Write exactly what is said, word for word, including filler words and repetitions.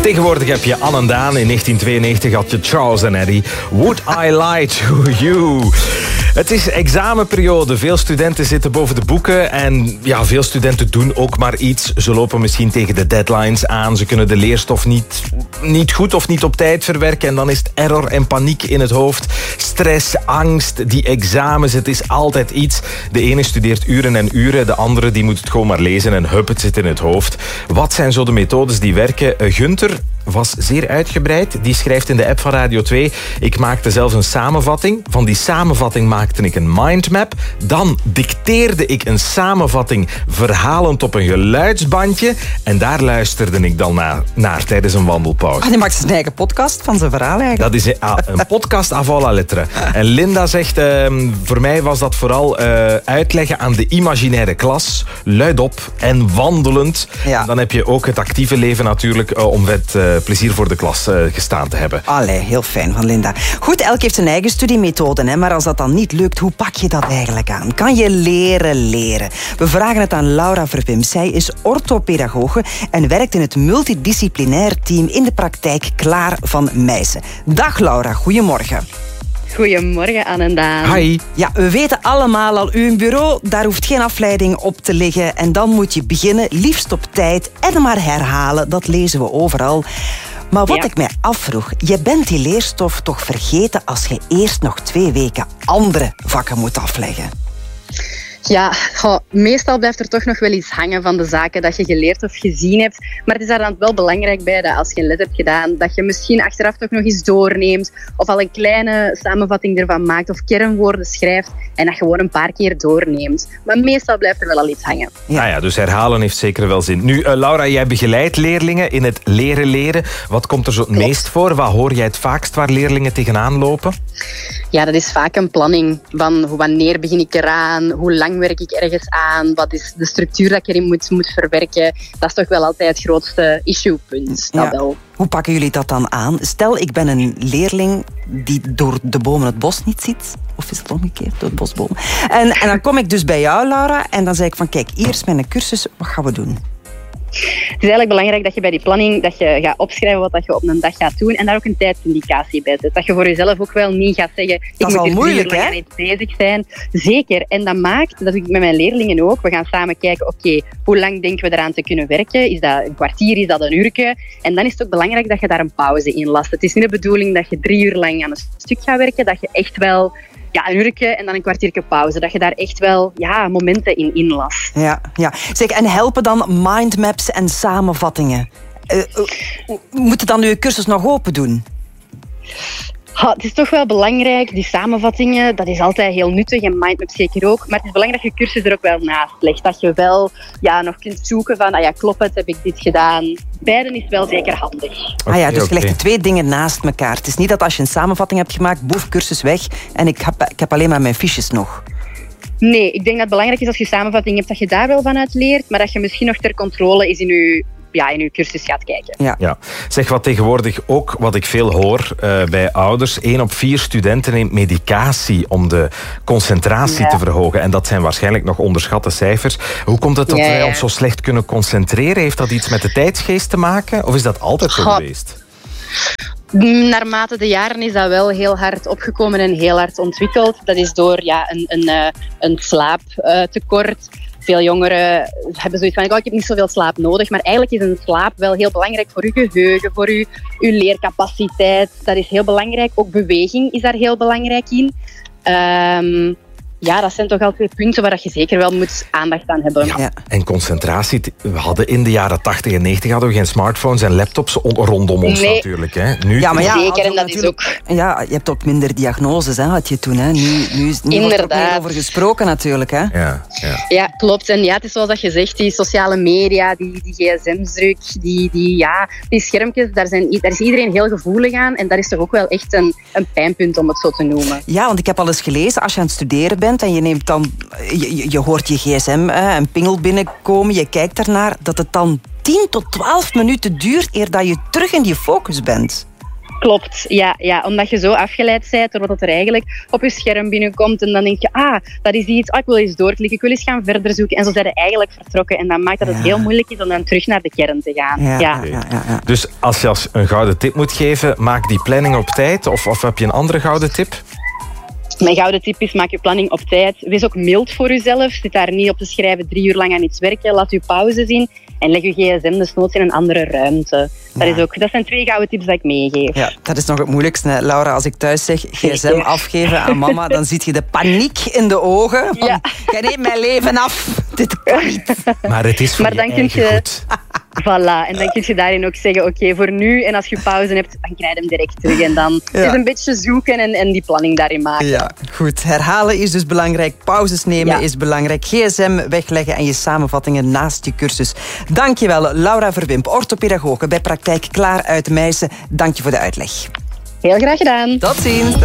Tegenwoordig heb je Anne en Daan. In negentien tweeënnegentig had je Charles en Eddie. Would I Lie to You? Het is examenperiode. Veel studenten zitten boven de boeken. En ja, veel studenten doen ook maar iets. Ze lopen misschien tegen de deadlines aan. Ze kunnen de leerstof niet, niet goed of niet op tijd verwerken. En dan is het error en paniek in het hoofd. Stress, angst, die examens. Het is altijd iets. De ene studeert uren en uren. De andere die moet het gewoon maar lezen. En hup, het zit in het hoofd. Wat zijn zo de methodes die werken? Uh, Gunther was zeer uitgebreid. Die schrijft in de app van Radio twee... Ik maakte zelfs een samenvatting. Van die samenvatting maakte ik een mindmap. Dan dicteerde ik een samenvatting verhalend op een geluidsbandje. En daar luisterde ik dan naar, naar tijdens een wandelpauze. Ah, die maakt zijn eigen podcast van zijn verhaal eigenlijk. Dat is een, een podcast avant la lettre. En Linda zegt... Uh, voor mij was dat vooral uh, uitleggen aan de imaginaire klas. Luidop en wandelend. Ja. Dan heb je ook het actieve leven natuurlijk... Uh, om met uh, plezier voor de klas uh, gestaan te hebben. Allee, heel fijn van Linda. Goed, elk heeft zijn eigen studiemethode, hè, maar als dat dan niet lukt, hoe pak je dat eigenlijk aan? Kan je leren leren? We vragen het aan Laura Verpim. Zij is orthopedagoge en werkt in het multidisciplinair team in de praktijk Klaar van Meissen. Dag Laura, goedemorgen. Goedemorgen, Anne en Daan. Hi. Ja, we weten allemaal al, uw bureau, daar hoeft geen afleiding op te liggen. En dan moet je beginnen, liefst op tijd, en maar herhalen. Dat lezen we overal. Maar wat ja. ik mij afvroeg, je bent die leerstof toch vergeten als je eerst nog twee weken andere vakken moet afleggen? Ja, goh, meestal blijft er toch nog wel iets hangen van de zaken dat je geleerd of gezien hebt. Maar het is daar dan wel belangrijk bij dat als je een les hebt gedaan, dat je misschien achteraf toch nog eens doorneemt of al een kleine samenvatting ervan maakt of kernwoorden schrijft en dat je gewoon een paar keer doorneemt. Maar meestal blijft er wel al iets hangen. Ja, nou ja, dus herhalen heeft zeker wel zin. Nu, uh, Laura, jij begeleidt leerlingen in het leren leren. Wat komt er zo het Klopt. meest voor? Wat hoor jij het vaakst waar leerlingen tegenaan lopen? Ja, dat is vaak een planning van wanneer begin ik eraan, hoe lang werk ik ergens aan, wat is de structuur dat ik erin moet, moet verwerken. Dat is toch wel altijd het grootste issuepunt. Dat ja. wel. Hoe pakken jullie dat dan aan? Stel, ik ben een leerling die door de bomen het bos niet ziet. Of is het omgekeerd, door het bosbomen? En, en dan kom ik dus bij jou, Laura, en dan zeg ik van, kijk, hier is mijn cursus, wat gaan we doen? Het is eigenlijk belangrijk dat je bij die planning dat je gaat opschrijven wat dat je op een dag gaat doen en daar ook een tijdsindicatie bij zet. Dat je voor jezelf ook wel niet gaat zeggen, ik dat is moet al hier moeilijk, drie uur lang hè? aan iets bezig zijn. Zeker. En dat maakt, dat doe ik met mijn leerlingen ook, we gaan samen kijken, oké, okay, hoe lang denken we eraan te kunnen werken? Is dat een kwartier, is dat een uurtje? En dan is het ook belangrijk dat je daar een pauze in last. Het is niet de bedoeling dat je drie uur lang aan een stuk gaat werken, dat je echt wel... Ja, een uurtje en dan een kwartiertje pauze. Dat je daar echt wel ja, momenten in inlast. Ja, ja. Zeg, en helpen dan mindmaps en samenvattingen? Uh, uh, moet je dan je cursus nog open doen? Ha, het is toch wel belangrijk, die samenvattingen, dat is altijd heel nuttig en mindmap zeker ook. Maar het is belangrijk dat je cursus er ook wel naast legt. Dat je wel ja, nog kunt zoeken van, ah ja, klopt het, heb ik dit gedaan. Beiden is wel zeker handig. Okay, ah ja, dus je legt okay. de twee dingen naast elkaar. Het is niet dat als je een samenvatting hebt gemaakt, boef, cursus weg en ik heb, ik heb alleen maar mijn fiches nog. Nee, ik denk dat het belangrijk is als je samenvatting hebt dat je daar wel vanuit leert, maar dat je misschien nog ter controle is in je... Ja, in uw cursus gaat kijken. Ja. Ja. Zeg, wat tegenwoordig ook, wat ik veel hoor uh, bij ouders, één op vier studenten neemt medicatie om de concentratie ja. te verhogen. En dat zijn waarschijnlijk nog onderschatte cijfers. Hoe komt het dat ja, wij ja. ons zo slecht kunnen concentreren? Heeft dat iets met de tijdsgeest te maken? Of is dat altijd zo God. geweest? Naarmate de jaren is dat wel heel hard opgekomen en heel hard ontwikkeld. Dat is door ja, een, een, uh, een slaaptekort. Uh, Veel jongeren hebben zoiets van, oh, ik heb niet zoveel slaap nodig. Maar eigenlijk is een slaap wel heel belangrijk voor uw geheugen, voor uw, uw leercapaciteit. Dat is heel belangrijk. Ook beweging is daar heel belangrijk in. Um, ja, dat zijn toch al twee punten waar je zeker wel moet aandacht aan hebben. Ja, ja. En concentratie. We hadden in de jaren tachtig en negentig hadden we geen smartphones en laptops rondom ons nee. natuurlijk. Hè. Nu ja, maar ja, zeker, en dat is ook... Ja, je hebt ook minder diagnoses, hè, had je toen. Hè. Nu, nu, nu wordt er ook meer over gesproken natuurlijk. Hè. Ja, ja. ja, klopt. En ja, het is zoals dat je zegt, die sociale media, die, die gsm-druk, die, die, ja, die schermpjes, daar, zijn, daar is iedereen heel gevoelig aan. En dat is toch ook wel echt een, een pijnpunt, om het zo te noemen. Ja, want ik heb al eens gelezen, als je aan het studeren bent en je neemt dan, je, je hoort je gsm, hè, een pingel binnenkomen, je kijkt ernaar, dat het dan tien tot twaalf minuten duurt eer dat je terug in die focus bent. Klopt, ja, ja. Omdat je zo afgeleid bent door wat er eigenlijk op je scherm binnenkomt. En dan denk je, ah, dat is iets, ah, ik wil eens doorklikken, ik wil eens gaan verder zoeken. En zo zijn je eigenlijk vertrokken. En dat maakt dat het ja. heel moeilijk is om dan terug naar de kern te gaan. Ja, Ja. ja, ja, ja. Dus als je als een gouden tip moet geven, maak die planning op tijd. Of, of heb je een andere gouden tip? Mijn gouden tip is, maak je planning op tijd. Wees ook mild voor jezelf. Zit daar niet op te schrijven drie uur lang aan iets werken. Laat je pauze zien. En leg je gsm desnoods in een andere ruimte. Dat, Ja. is ook, dat zijn twee gouden tips die ik meegeef. Ja, dat is nog het moeilijkste. Hè. Laura, als ik thuis zeg gsm Zeker. afgeven aan mama, dan zie je de paniek in de ogen. Van, Ja. jij neemt mijn leven af. Dit kan niet. Maar het is voor Maar je dan kun eigen je- goed. Voilà. En dan kun je daarin ook zeggen, oké, voor nu. En als je pauze hebt, dan krijg je hem direct terug. En dan Ja. is een beetje zoeken en, en die planning daarin maken. Ja, goed. Herhalen is dus belangrijk. Pauzes nemen Ja. is belangrijk. gsm wegleggen en je samenvattingen naast je cursus. Dankjewel, Laura Verwimp, orthopedagoge bij Praktijk Klaar uit Meissen. Dank je voor de uitleg. Heel graag gedaan. Tot ziens.